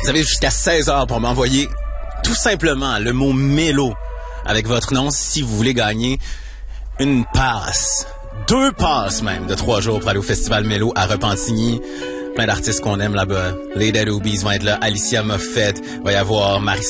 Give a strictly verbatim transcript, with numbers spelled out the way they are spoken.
Vous avez jusqu'à seize heures pour m'envoyer tout simplement le mot mélo avec votre nom si vous voulez gagner une passe. Deux passes même de trois jours pour aller au Festival Mélo à Repentigny. Plein d'artistes qu'on aime là-bas. Les Dead Obies vont être là. Alicia Moffett. Va y avoir Marie